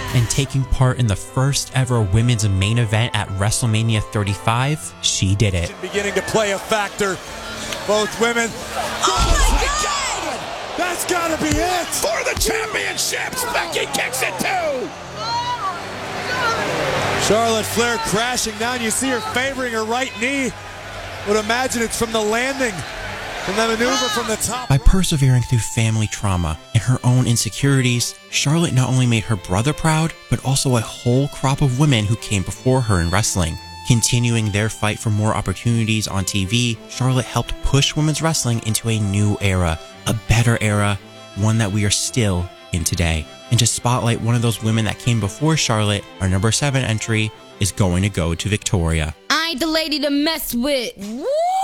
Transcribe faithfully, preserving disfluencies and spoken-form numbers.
and taking part in the first ever women's main event at WrestleMania thirty-five, she did it. Beginning to play a factor. Both women. Oh my God! That's gotta be it! For the championships, Becky kicks it too! Charlotte Flair crashing down. You see her favoring her right knee. Would imagine it's from the landing, from the maneuver from the top. By persevering through family trauma and her own insecurities, Charlotte not only made her brother proud, but also a whole crop of women who came before her in wrestling. Continuing their fight for more opportunities on T V, Charlotte helped push women's wrestling into a new era, a better era, one that we are still in today. And to spotlight one of those women that came before Charlotte, our number seven entry is going to go to Victoria. I ain't the lady to mess with. Woo!